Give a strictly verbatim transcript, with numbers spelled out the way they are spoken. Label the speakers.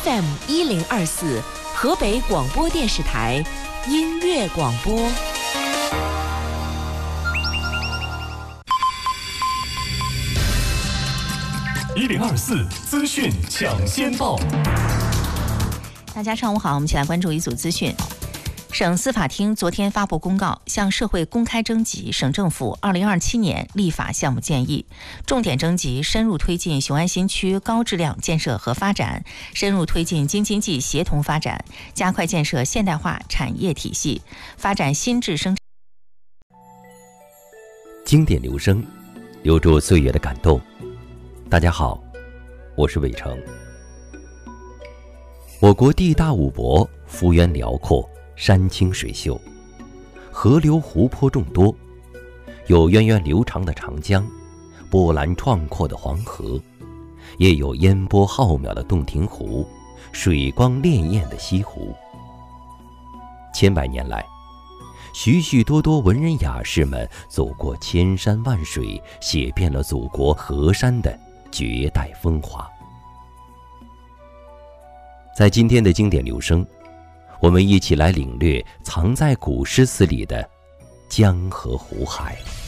Speaker 1: F M 一零二四，河北广播电视台音乐广播。
Speaker 2: 一零二四资讯抢先报。
Speaker 3: 大家上午好，我们一起来关注一组资讯。省司法厅昨天发布公告，向社会公开征集省政府二零二七年立法项目建议，重点征集深入推进雄安新区高质量建设和发展，深入推进京津冀协同发展，加快建设现代化产业体系，发展新质生产。
Speaker 4: 经典留声，留住岁月的感动。大家好，我是伟成。我国地大物博，幅员辽阔，山清水秀，河流湖泊众多，有源远流长的长江，波澜壮阔的黄河，也有烟波浩渺的洞庭湖，水光潋滟的西湖。千百年来，许许多多文人雅士们走过千山万水，写遍了祖国河山的绝代风华。在今天的经典留声，我们一起来领略藏在古诗词里的江河湖海。